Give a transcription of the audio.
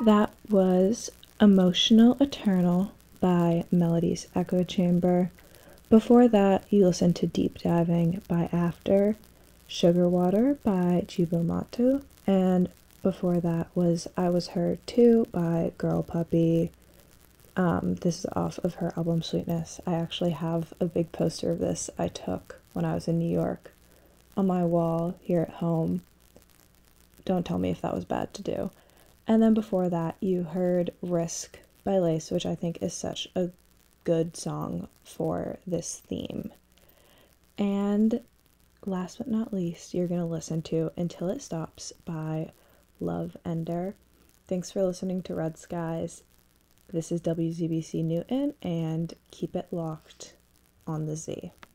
That was Emotional Eternal by Melody's Echo Chamber. Before that, you listened to Deep Diving by After, Sugar Water by Chibomatu, and before that was I Was Her Too by Girl Puppy. This is off of her album Sweetness. I actually have a big poster of this I took when I was in New York on my wall here at home. Don't tell me if that was bad to do. And then before that, you heard Risk by Lace, which I think is such a good song for this theme. And last but not least, you're going to listen to Until It Stops by Love Ender. Thanks for listening to Red Skies. This is WZBC Newton, and keep it locked on the Z.